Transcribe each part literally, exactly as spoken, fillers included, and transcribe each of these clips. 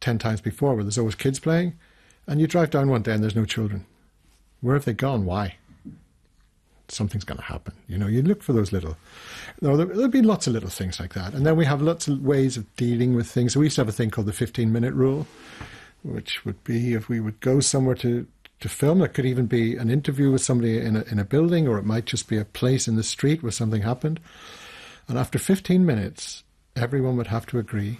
ten times before where there's always kids playing, and you drive down one day and there's no children. Where have they gone? Why? Something's going to happen. You know, you look for those little... No, there, there'll be lots of little things like that. And then we have lots of ways of dealing with things. So we used to have a thing called the fifteen-minute rule, which would be if we would go somewhere to, to film, it could even be an interview with somebody in a, in a building, or it might just be a place in the street where something happened. And after fifteen minutes, everyone would have to agree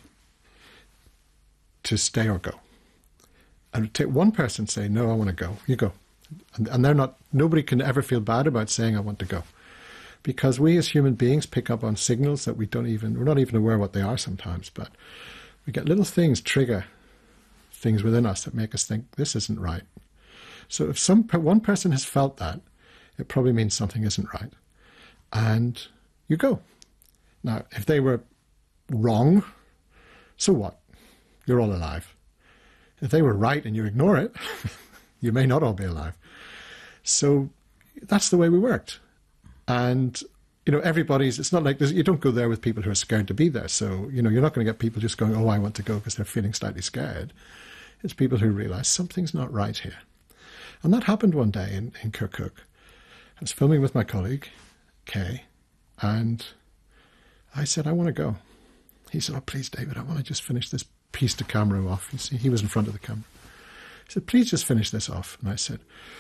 to stay or go. And take one person say, no, I want to go. You go. And, and they're not, nobody can ever feel bad about saying, I want to go. Because we as human beings pick up on signals that we don't even, we're not even aware what they are sometimes, but we get little things trigger things within us that make us think, this isn't right. So if some one person has felt that, it probably means something isn't right. And you go. Now, if they were wrong, so what? You're all alive. If they were right and you ignore it, you may not all be alive. So that's the way we worked. And, you know, everybody's, it's not like, you don't go there with people who are scared to be there. So, you know, you're not going to get people just going, oh, I want to go because they're feeling slightly scared. It's people who realize something's not right here. And that happened one day in, in Kirkuk. I was filming with my colleague, Kay, and I said, I want to go. He said, oh, please, David, I want to just finish this piece to camera off. You see, he was in front of the camera. He said, please just finish this off. And I said,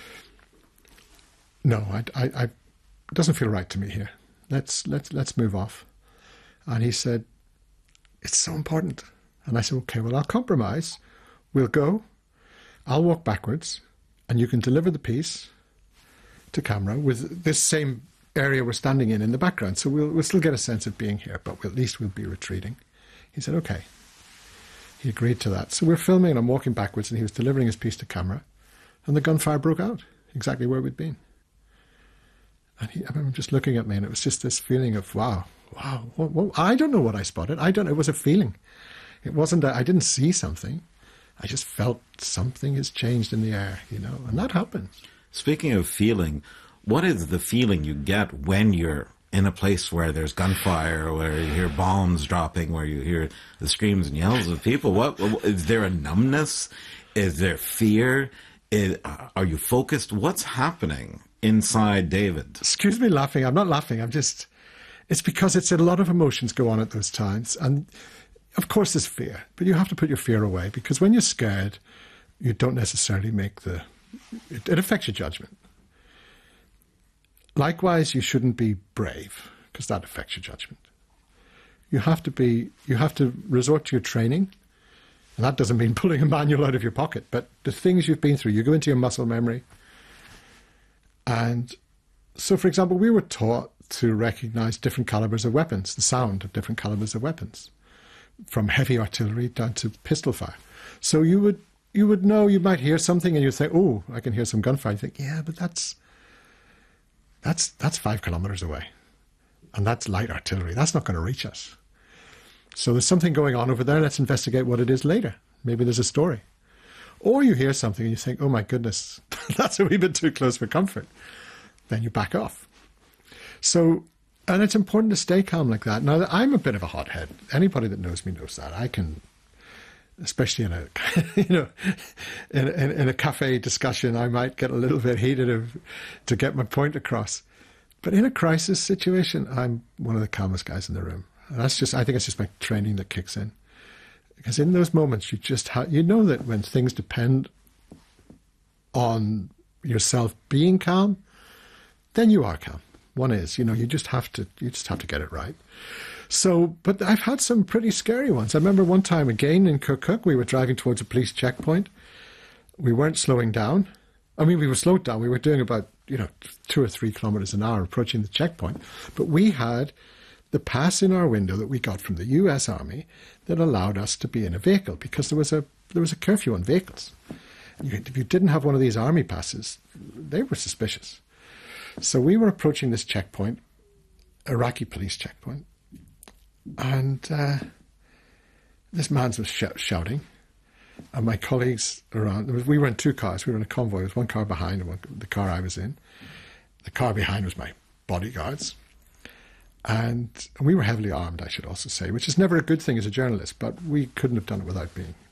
no, I, I, I, it doesn't feel right to me here. Let's, let's, let's move off. And he said, it's so important. And I said, okay, well, I'll compromise. We'll go. I'll walk backwards, and you can deliver the piece to camera with this same area we're standing in in the background. So we'll, we'll still get a sense of being here, but we'll, at least we'll be retreating. He said, okay. He agreed to that. So we're filming, and I'm walking backwards, and he was delivering his piece to camera, and the gunfire broke out, exactly where we'd been. And he, I remember just looking at me, and it was just this feeling of, wow, wow. What, what, I don't know what I spotted. I don't. It was a feeling. It wasn't, a, I didn't see something. I just felt something has changed in the air, you know, and that happens. Speaking of feeling, what is the feeling you get when you're in a place where there's gunfire, where you hear bombs dropping, where you hear the screams and yells of people? What is there a numbness? Is there fear? Is, uh, are you focused? What's happening inside David? Excuse me laughing. I'm not laughing. I'm just, it's because it's a lot of emotions go on at those times. And of course there's fear, but you have to put your fear away, because when you're scared, you don't necessarily make the, it, it affects your judgment. Likewise, you shouldn't be brave, because that affects your judgment. You have to be, you have to resort to your training, and that doesn't mean pulling a manual out of your pocket, but the things you've been through, you go into your muscle memory. And so, for example, we were taught to recognize different calibers of weapons, the sound of different calibers of weapons, from heavy artillery down to pistol fire. So you would you would know, you might hear something and you'd think, oh, I can hear some gunfire. You think, yeah, but that's that's that's five kilometers away. And that's light artillery. That's not going to reach us. So there's something going on over there. Let's investigate what it is later. Maybe there's a story. Or you hear something and you think, oh my goodness, that's a wee bit too close for comfort. Then you back off. So, and it's important to stay calm like that. Now, I'm a bit of a hothead. Anybody that knows me knows that. I can, especially in a, you know, in, in, in a cafe discussion, I might get a little bit heated of, to get my point across. But in a crisis situation, I'm one of the calmest guys in the room. And that's just, I think it's just my training that kicks in. Because in those moments, you just have, you know that when things depend on yourself being calm, then you are calm. One is, you know, you just have to, you just have to get it right. So, but I've had some pretty scary ones. I remember one time again in Kirkuk, we were driving towards a police checkpoint. We weren't slowing down. I mean, we were slowed down. We were doing about, you know, two or three kilometers an hour approaching the checkpoint. But we had the pass in our window that we got from the U S Army that allowed us to be in a vehicle, because there was a there was a curfew on vehicles. You, if you didn't have one of these army passes, they were suspicious. So we were approaching this checkpoint, Iraqi police checkpoint, and uh, this man was sh shouting, and my colleagues around, we were in two cars, we were in a convoy, there was one car behind and one, the car I was in. The car behind was my bodyguards. And we were heavily armed, I should also say, which is never a good thing as a journalist, but we couldn't have done it without being